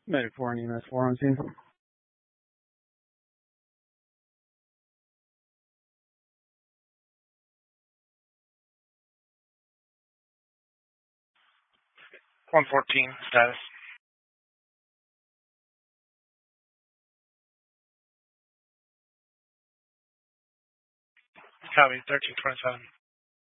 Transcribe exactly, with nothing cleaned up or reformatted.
Medic four and E M S four on scene. one fourteen, status. Copy, thirteen twenty-seven.